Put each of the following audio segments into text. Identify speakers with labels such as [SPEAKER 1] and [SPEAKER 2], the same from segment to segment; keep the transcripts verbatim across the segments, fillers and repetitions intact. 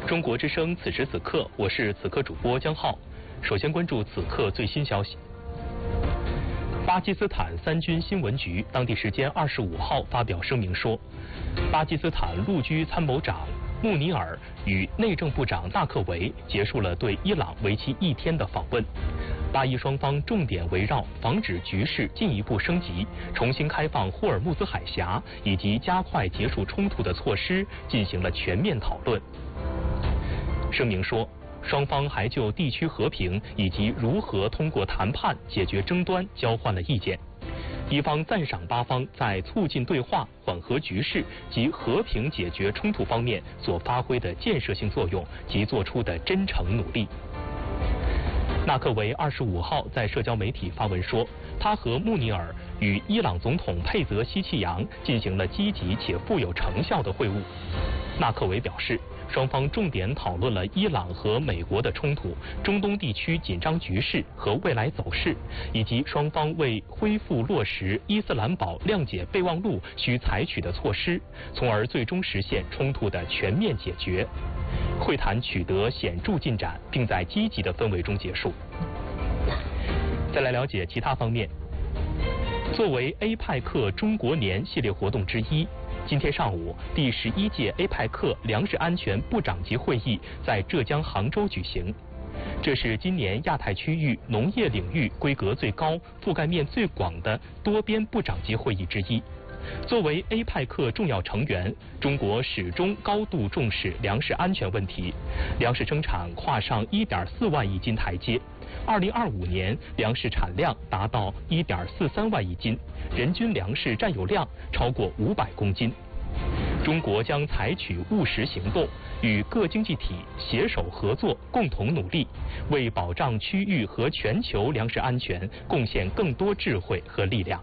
[SPEAKER 1] 中国之声此时此刻，我是此刻主播江浩。首先关注此刻最新消息。巴基斯坦三军新闻局当地时间二十五号发表声明说，巴基斯坦陆军参谋长穆尼尔与内政部长纳克维结束了对伊朗为期一天的访问。巴伊双方重点围绕防止局势进一步升级、重新开放霍尔木兹海峡以及加快结束冲突的措施进行了全面讨论。声明说，双方还就地区和平以及如何通过谈判解决争端交换了意见。一方赞赏巴方在促进对话、缓和局势及和平解决冲突方面所发挥的建设性作用及做出的真诚努力。纳克维二十五号在社交媒体发文说，他和穆尼尔与伊朗总统佩泽希奇扬进行了积极且富有成效的会晤。纳克维表示，双方重点讨论了伊朗和美国的冲突、中东地区紧张局势和未来走势，以及双方为恢复落实伊斯兰堡谅解备忘录需采取的措施，从而最终实现冲突的全面解决。会谈取得显著进展，并在积极的氛围中结束。再来了解其他方面。作为 A 派克中国年系列活动之一，今天上午，第十一届 A 派克粮食安全部长级会议在浙江杭州举行。这是今年亚太区域农业领域规格最高、覆盖面最广的多边部长级会议之一。作为 A 派克重要成员，中国始终高度重视粮食安全问题，粮食生产跨上 一点四万亿斤台阶。二零二五年粮食产量达到 一点四三万亿斤，人均粮食占有量超过五百公斤。中国将采取务实行动，与各经济体携手合作，共同努力，为保障区域和全球粮食安全贡献更多智慧和力量。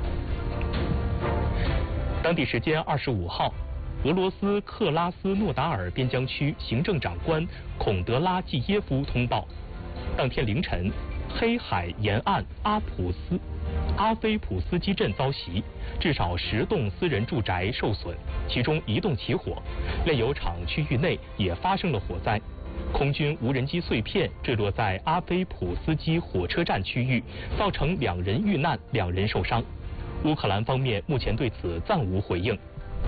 [SPEAKER 1] 当地时间二十五号，俄罗斯克拉斯诺达尔边疆区行政长官孔德拉季耶夫通报，当天凌晨，黑海沿岸阿普斯阿菲普斯基镇遭袭，至少十栋私人住宅受损，其中一栋起火，炼油厂区域内也发生了火灾。空军无人机碎片坠落在阿菲普斯基火车站区域，造成两人遇难，两人受伤。乌克兰方面目前对此暂无回应。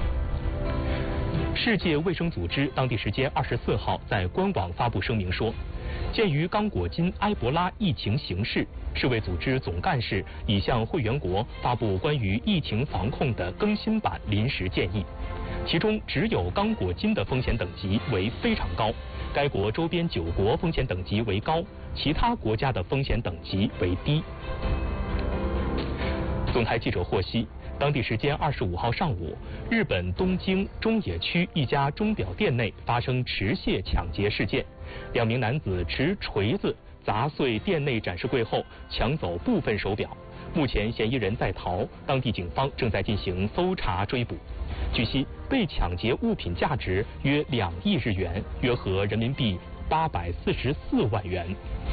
[SPEAKER 1] 世界卫生组织当地时间二十四号在官网发布声明说，鉴于刚果金埃博拉疫情形势，世卫组织总干事已向会员国发布关于疫情防控的更新版临时建议，其中只有刚果金的风险等级为非常高，该国周边九国风险等级为高，其他国家的风险等级为低。总台记者获悉，当地时间二十五号上午，日本东京中野区一家钟表店内发生持械抢劫事件，两名男子持锤子砸碎店内展示柜后抢走部分手表，目前嫌疑人在逃，当地警方正在进行搜查追捕。据悉，被抢劫物品价值约两亿日元，约合人民币八百四十四万元。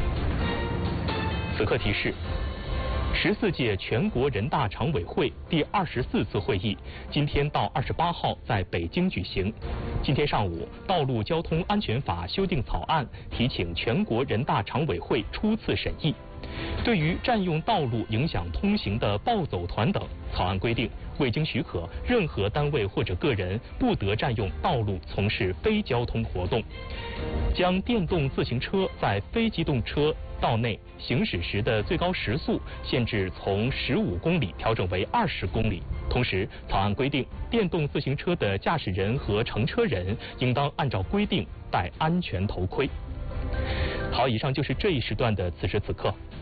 [SPEAKER 1] 此刻提示。十四届全国人大常委会第二十四次会议今天到二十八号在北京举行。今天上午，《道路交通安全法》修订草案提请全国人大常委会初次审议。对于占用道路影响通行的暴走团等，草案规定，未经许可，任何单位或者个人不得占用道路从事非交通活动。将电动自行车在非机动车道内行驶时的最高时速限制从十五公里调整为二十公里。同时，草案规定，电动自行车的驾驶人和乘车人应当按照规定戴安全头盔。好，以上就是这一时段的此时此刻。